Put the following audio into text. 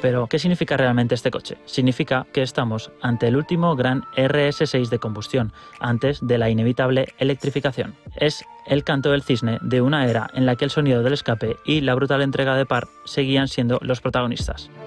Pero, ¿qué significa realmente este coche? Significa que estamos ante el último gran RS6 de combustión, antes de la inevitable electrificación. Es el canto del cisne de una era en la que el sonido del escape y la brutal entrega de par seguían siendo los protagonistas.